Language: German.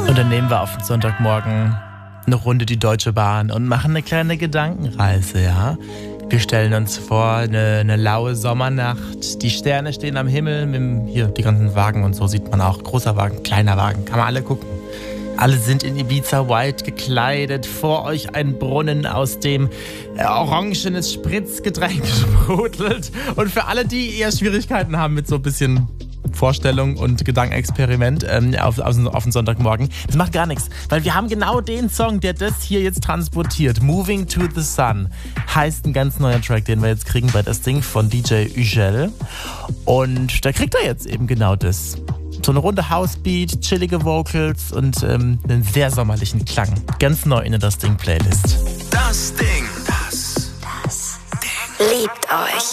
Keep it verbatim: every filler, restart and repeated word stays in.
Und dann nehmen wir auf den Sonntagmorgen eine Runde die Deutsche Bahn und machen eine kleine Gedankenreise, ja. Wir stellen uns vor, eine, eine laue Sommernacht, die Sterne stehen am Himmel, mit dem, hier die ganzen Wagen und so sieht man auch, großer Wagen, kleiner Wagen, kann man alle gucken. Alle sind in Ibiza White gekleidet, vor euch ein Brunnen, aus dem äh, orangenes Spritzgetränk sprudelt. Und für alle, die eher Schwierigkeiten haben mit so ein bisschen Vorstellung und Gedankenexperiment ähm, auf, auf, auf den Sonntagmorgen, das macht gar nichts, weil wir haben genau den Song, der das hier jetzt transportiert. Moving to the Sun heißt ein ganz neuer Track, den wir jetzt kriegen bei das Ding von D J Ugel. Und da kriegt er jetzt eben genau das. So eine runde Housebeat, chillige Vocals und ähm, einen sehr sommerlichen Klang. Ganz neu in der Das Ding Playlist. Das Ding. Das, das Ding. Liebt euch.